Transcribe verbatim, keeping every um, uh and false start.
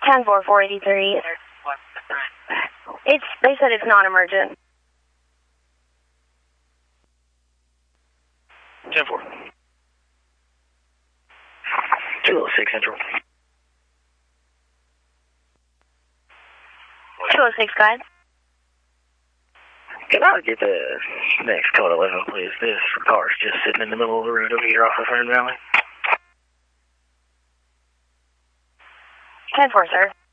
ten four four eighty-three. It's, they said it's non-emergent. ten four. two oh six Central. two oh six, guys. Can I get the next code eleven, please? This car's just sitting in the middle of the road over here off of Fern Valley. ten four, sir.